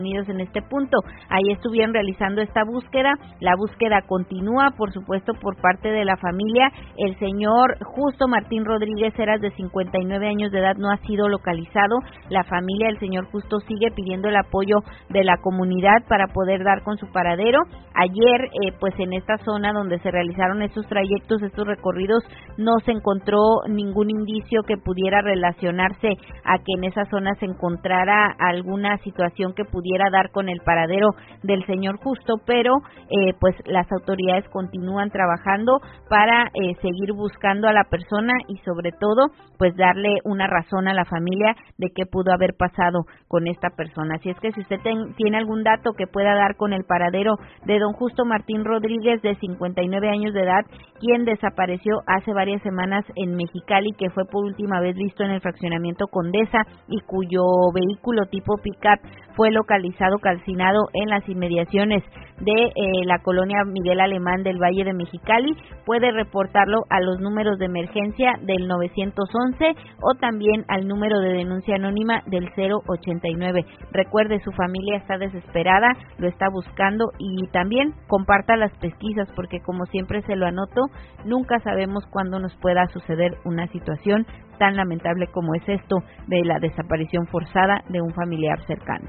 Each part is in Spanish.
Unidos en este punto. Ahí estuvieron realizando esta búsqueda. La búsqueda continúa, por supuesto, por parte de la familia. El señor Justo Martín Rodríguez Heras, de 59 años de edad, no ha sido localizado. La familia del señor Justo sigue pidiendo el apoyo de la comunidad para poder dar con su paradero. Ayer, pues en esta zona donde se realizaron estos trayectos, estos recorridos, no se encontró ningún indicio que pudiera relacionarse a que en esa zona se encontrara alguna situación que pudiera dar con el paradero del señor Justo, pero pues las autoridades continúan trabajando para seguir buscando a la persona y sobre todo pues darle una razón a la familia de qué pudo haber pasado con esta persona. Así es que si usted tiene algún dato que pueda dar con el paradero de don Justo Martín Rodríguez, de 59 años de edad, quien desapareció hace varias semanas en Mexicali, que fue por última vez visto en el fraccionamiento Condesa y cuyo vehículo tipo pick-up fue localizado calcinado en las inmediaciones de la colonia Miguel Alemán del Valle de Mexicali, puede reportarlo a los números de emergencia del 911 o también al número de denuncia anónima del 089. Recuerde, su familia está desesperada, lo está buscando, y también comparta las pesquisas, porque como siempre se lo anoto, nunca sabemos cuándo nos pueda suceder una situación tan lamentable como es esto de la desaparición forzada de un familiar cercano.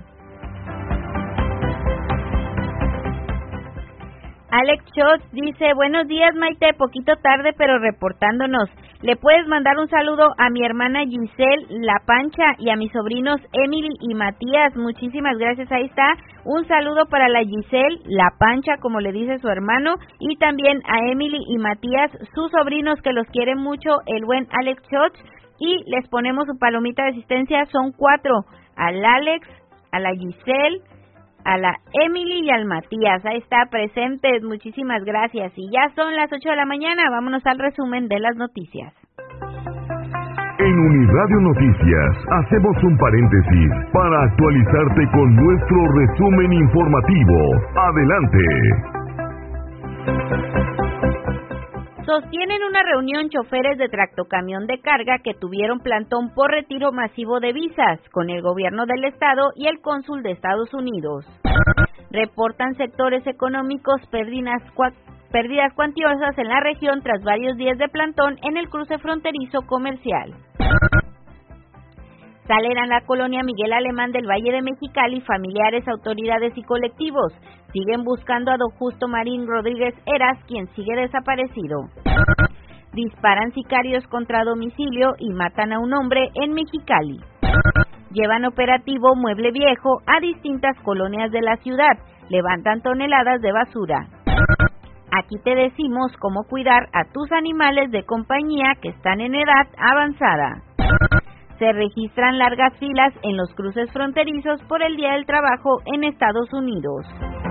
Alex Schotz dice, buenos días Maite, poquito tarde pero reportándonos. ¿Le puedes mandar un saludo a mi hermana Giselle La Pancha y a mis sobrinos Emily y Matías? Muchísimas gracias, ahí está. Un saludo para la Giselle La Pancha, como le dice su hermano, y también a Emily y Matías, sus sobrinos, que los quieren mucho, el buen Alex Schotz, y les ponemos su palomita de asistencia, son 4, al Alex, a la Giselle, a la Emily y al Matías. Ahí está, presentes, muchísimas gracias. Y ya son las 8 de la mañana, vámonos al resumen de las noticias. En Uniradio Noticias hacemos un paréntesis para actualizarte con nuestro resumen informativo. Adelante. Sostienen una reunión choferes de tractocamión de carga que tuvieron plantón por retiro masivo de visas con el gobierno del estado y el cónsul de Estados Unidos. Reportan sectores económicos pérdidas cuantiosas en la región tras varios días de plantón en el cruce fronterizo comercial. Salen a la colonia Miguel Alemán del Valle de Mexicali familiares, autoridades y colectivos. Siguen buscando a don Justo Martín Rodríguez Heras, quien sigue desaparecido. Disparan sicarios contra domicilio y matan a un hombre en Mexicali. Llevan operativo Mueble Viejo a distintas colonias de la ciudad. Levantan toneladas de basura. Aquí te decimos cómo cuidar a tus animales de compañía que están en edad avanzada. Se registran largas filas en los cruces fronterizos por el Día del Trabajo en Estados Unidos.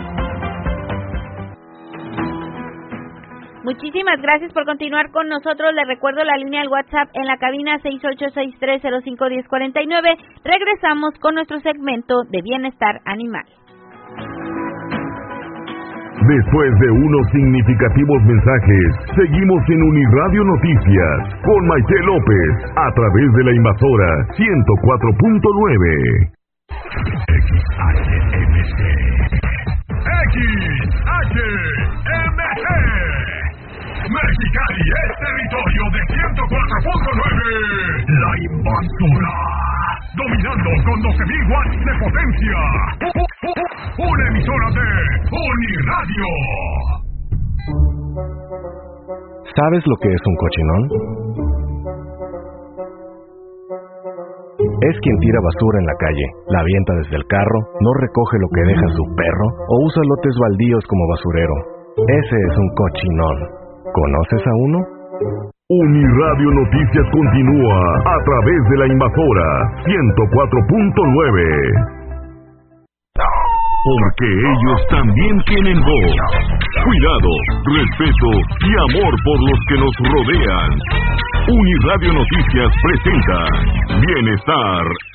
Muchísimas gracias por continuar con nosotros. Les recuerdo la línea del WhatsApp en la cabina 6863051049. Regresamos con nuestro segmento de bienestar animal. Después de unos significativos mensajes, seguimos en Uniradio Noticias con Maite López a través de la invasora 104.9. XHMC. Mexicali es territorio de 104.9. La invasora. Dominando con 12.000 watts de potencia. Una emisora de Uniradio. ¿Sabes lo que es un cochinón? Es quien tira basura en la calle, la avienta desde el carro, no recoge lo que deja su perro o usa lotes baldíos como basurero. Ese es un cochinón. ¿Conoces a uno? Uniradio Noticias continúa a través de la invasora 104.9. Porque ellos también tienen voz, cuidado, respeto y amor por los que nos rodean. Uniradio Noticias presenta Bienestar